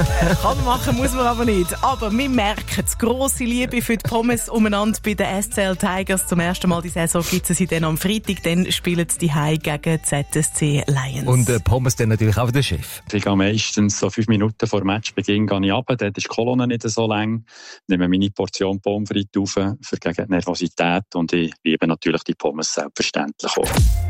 Kann man machen, muss man aber nicht. Aber wir merken die grosse Liebe für die Pommes umeinander bei den SCL Tigers. Zum ersten Mal die Saison gibt es sie dann am Freitag. Dann spielen sie die Heim gegen ZSC Lions. Und Pommes dann natürlich auch der Chef. Ich gehe meistens so 5 Minuten vor Matchbeginn runter. Dort ist die Kolonne nicht so lang. Nehme meine Portion Pommes frites auf für gegen die Nervosität. Und ich liebe natürlich die Pommes selbstverständlich auch.